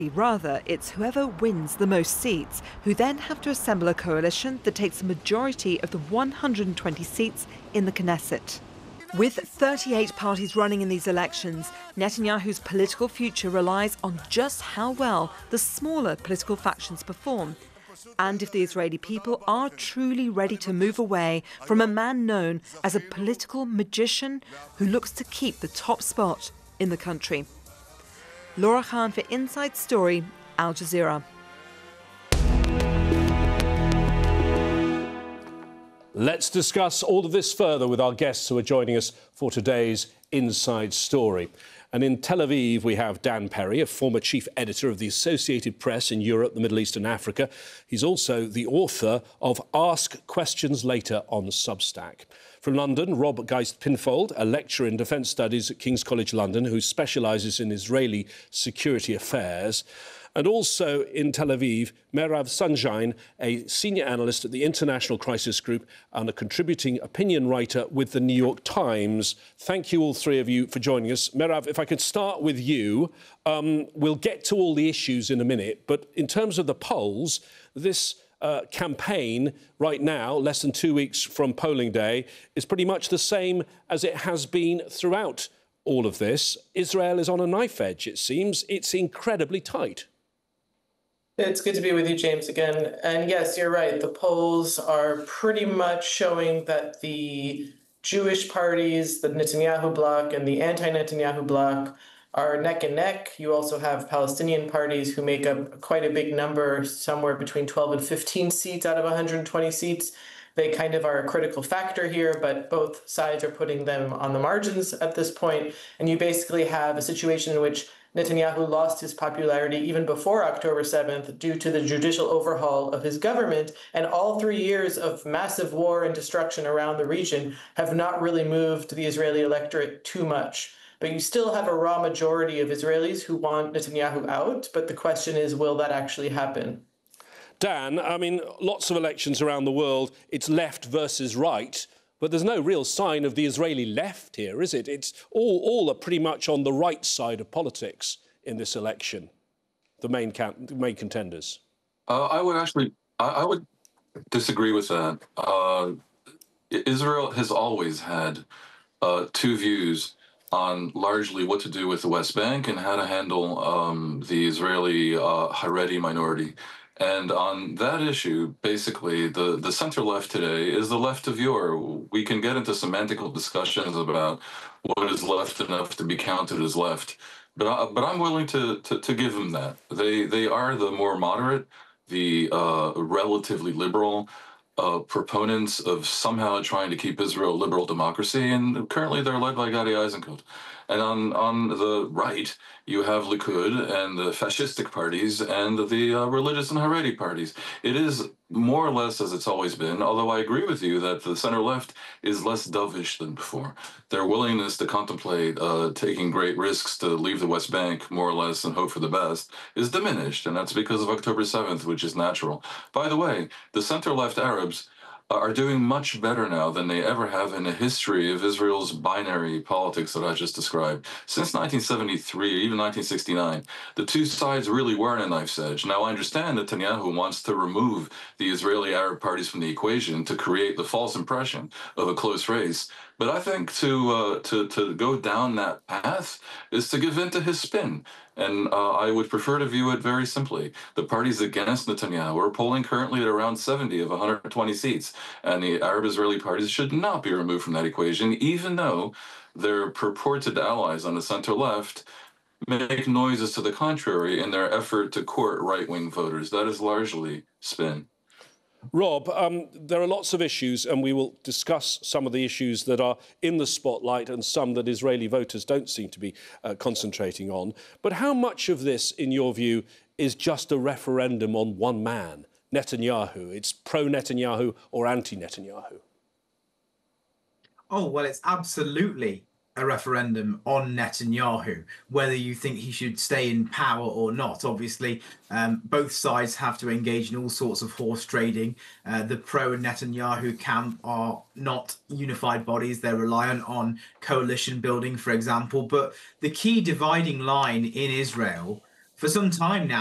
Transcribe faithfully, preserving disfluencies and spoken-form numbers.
Rather, it's whoever wins the most seats who then have to assemble a coalition that takes a majority of the one hundred twenty seats in the Knesset. With thirty-eight parties running in these elections, Netanyahu's political future relies on just how well the smaller political factions perform, and if the Israeli people are truly ready to move away from a man known as a political magician who looks to keep the top spot in the country. Laura Khan for Inside Story, Al Jazeera. Let's discuss all of this further with our guests who are joining us for today's Inside Story. And in Tel Aviv, we have Dan Perry, a former chief editor of the Associated Press in Europe, the Middle East and Africa. He's also the author of Ask Questions Later on Substack. From London, Rob Geist-Pinfold, a lecturer in defence studies at King's College London, who specialises in Israeli security affairs. And also in Tel Aviv, Merav Sunshine, a senior analyst at the International Crisis Group and a contributing opinion writer with the New York Times. Thank you, all three of you, for joining us. Merav, if I could start with you. Um, we'll get to all the issues in a minute, but in terms of the polls, this uh, campaign right now, less than two weeks from polling day, is pretty much the same as it has been throughout all of this. Israel is on a knife edge, it seems. It's incredibly tight. It's good to be with you, James, again. And yes, you're right. The polls are pretty much showing that the Jewish parties, the Netanyahu bloc and the anti-Netanyahu bloc, are neck and neck. You also have Palestinian parties who make up quite a big number, somewhere between twelve and fifteen seats out of one hundred twenty seats. They kind of are a critical factor here, but both sides are putting them on the margins at this point. And you basically have a situation in which Netanyahu lost his popularity even before October seventh due to the judicial overhaul of his government, and all three years of massive war and destruction around the region have not really moved the Israeli electorate too much. But you still have a raw majority of Israelis who want Netanyahu out, but the question is, will that actually happen? Dan, I mean, lots of elections around the world, it's left versus right. But there's no real sign of the Israeli left here, is it? It's all, all are pretty much on the right side of politics in this election, the main, can, the main contenders. Uh, I would actually, I, I would disagree with that. Uh, Israel has always had uh, two views on largely what to do with the West Bank and how to handle um, the Israeli uh, Haredi minority. And on that issue, basically, the, the center-left today is the left of yore. We can get into semantical discussions about what is left enough to be counted as left. But, I, but I'm willing to, to, to give them that. They, they are the more moderate, the uh, relatively liberal uh, proponents of somehow trying to keep Israel a liberal democracy. And currently they're led by Gadi Eisenkot. And on, on the right, you have Likud and the fascistic parties and the uh, religious and Haredi parties. It is more or less as it's always been, although I agree with you that the center-left is less dovish than before. Their willingness to contemplate uh, taking great risks to leave the West Bank, more or less, and hope for the best, is diminished, and that's because of October seventh, which is natural. By the way, the center-left Arabs are doing much better now than they ever have in the history of Israel's binary politics that I just described. Since nineteen seventy-three, even nineteen sixty-nine, the two sides really were in a knife's edge. Now, I understand that Netanyahu wants to remove the Israeli Arab parties from the equation to create the false impression of a close race. But I think to, uh, to, to go down that path is to give in to his spin. And uh, I would prefer to view it very simply. The parties against Netanyahu are polling currently at around seventy of one hundred twenty seats, and the Arab-Israeli parties should not be removed from that equation, even though their purported allies on the center-left make noises to the contrary in their effort to court right-wing voters. That is largely spin. Rob, um, there are lots of issues, and we will discuss some of the issues that are in the spotlight and some that Israeli voters don't seem to be uh, concentrating on. But how much of this, in your view, is just a referendum on one man, Netanyahu? It's pro-Netanyahu or anti-Netanyahu? Oh, well, it's absolutely a referendum on Netanyahu, whether you think he should stay in power or not. Obviously, um, both sides have to engage in all sorts of horse trading. Uh, the pro-Netanyahu camp are not unified bodies. They're reliant on coalition building, for example. But the key dividing line in Israel for some time now.